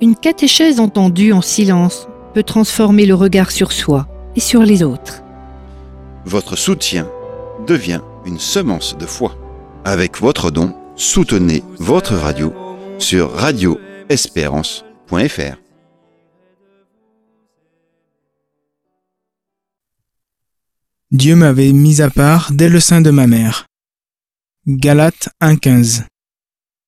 Une catéchèse entendue en silence peut transformer le regard sur soi et sur les autres. Votre soutien devient une semence de foi. Avec votre don, soutenez votre radio sur radioespérance.fr. Dieu m'avait mis à part dès le sein de ma mère. Galates 1,15.